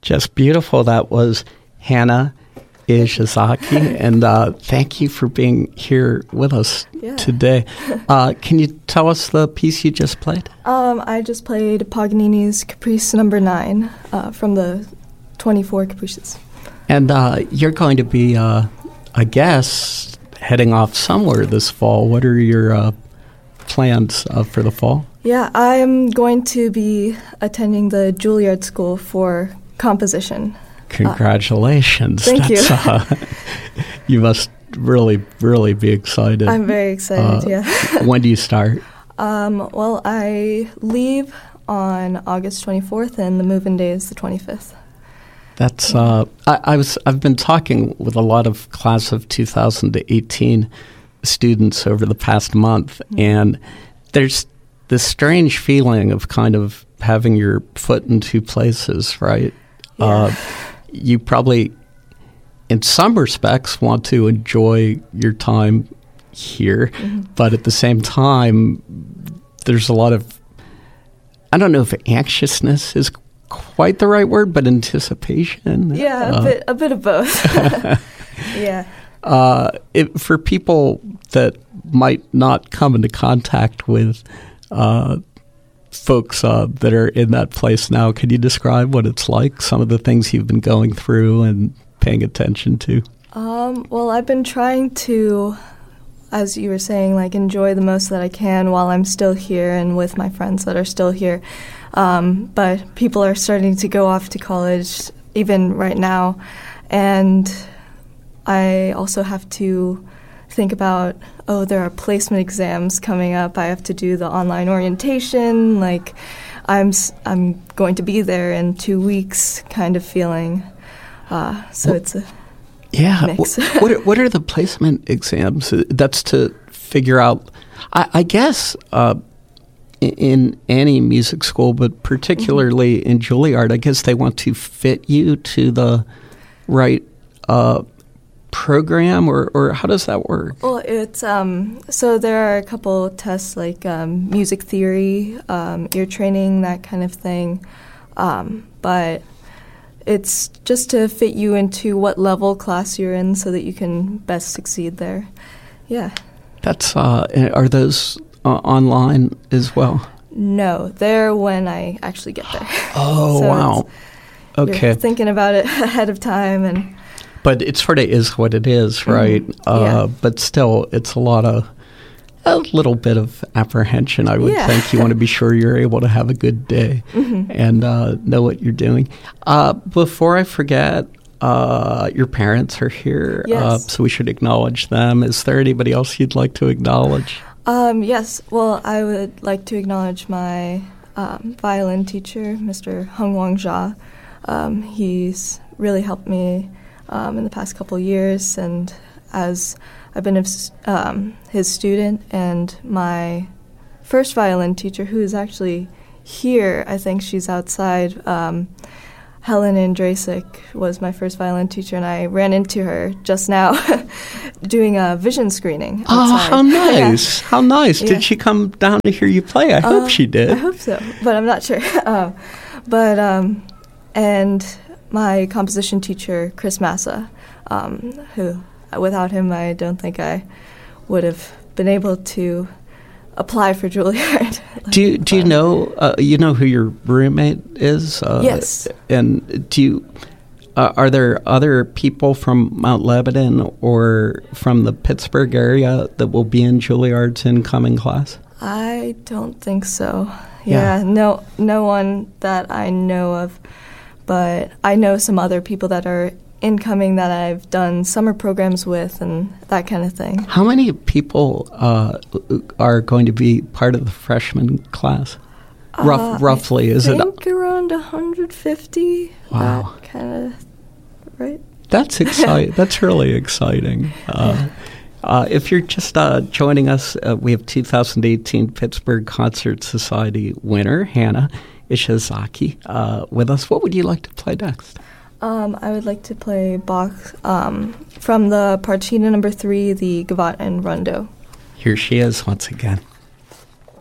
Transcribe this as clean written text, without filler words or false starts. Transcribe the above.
Just beautiful. That was Hana Ishizaki, and thank you for being here with us today. Can you tell us the piece you just played? I just played Paganini's Caprice Number 9 from the 24 Caprices. And you're going to be, I guess, heading off somewhere this fall. What are your plans for the fall? Yeah, I'm going to be attending the Juilliard School for composition. Congratulations. Thank you. You must really, really be excited. I'm very excited, yeah. When do you start? Well, I leave on August 24th, and the move-in day is the 25th. That's I've been talking with a lot of class of 2018 students over the past month, and there's this strange feeling of kind of having your foot in two places, right? Yeah. You probably, in some respects, want to enjoy your time here, but at the same time, there's a lot of, I don't know if anxiousness is quite the right word, but anticipation. Yeah, a bit of both. Yeah. For people that might not come into contact with folks that are in that place now, can you describe what it's like, some of the things you've been going through and paying attention to? Well, I've been trying to, as you were saying, like enjoy the most that I can while I'm still here and with my friends that are still here. But people are starting to go off to college even right now, and I also have to think about, there are placement exams coming up. I have to do the online orientation. Like, I'm going to be there in 2 weeks, kind of feeling. So it's a mix. What are the placement exams? That's to figure out, I guess, in any music school, but particularly in Juilliard, I guess they want to fit you to the right program, or how does that work? Well, it's so there are a couple tests like music theory, ear training, that kind of thing, but it's just to fit you into what level class you're in so that you can best succeed there. Yeah. That's are those online as well? No, they're when I actually get there. Oh, so wow. Okay. You're thinking about it ahead of time, and but it sort of is what it is, right? But still, it's a little bit of apprehension, I would think. You want to be sure you're able to have a good day and know what you're doing. Before I forget, your parents are here, so we should acknowledge them. Is there anybody else you'd like to acknowledge? Yes. Well, I would like to acknowledge my violin teacher, Mr. Hung Wang Jia. He's really helped me in the past couple of years, and as I've been his student, and my first violin teacher, who is actually here, I think she's outside, Helen Andrasik was my first violin teacher, and I ran into her just now doing a vision screening outside. Oh, how nice. How nice. Yeah. Did she come down to hear you play? I hope she did. I hope so, but I'm not sure. And my composition teacher, Chris Massa, who, without him, I don't think I would have been able to apply for Juilliard. Do you know who your roommate is? Yes. And are there other people from Mount Lebanon or from the Pittsburgh area that will be in Juilliard's incoming class? I don't think so. Yeah. No one that I know of. But I know some other people that are incoming that I've done summer programs with and that kind of thing. How many people are going to be part of the freshman class? Roughly, is it? I think around 150. Wow. Kind of, right? That's exciting. That's really exciting. If you're just joining us, we have 2018 Pittsburgh Concert Society winner, Hana Ishizaki, with us. What would you like to play next? I would like to play Bach from the Partita No. 3, the Gavotte and Rondo. Here she is once again.